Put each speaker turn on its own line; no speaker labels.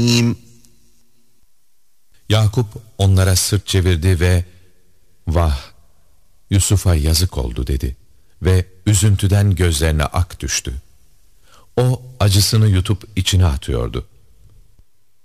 Yakup onlara sırt çevirdi ve "Vah, Yusuf'a yazık oldu" dedi ve üzüntüden gözlerine ak düştü. O acısını yutup içine atıyordu.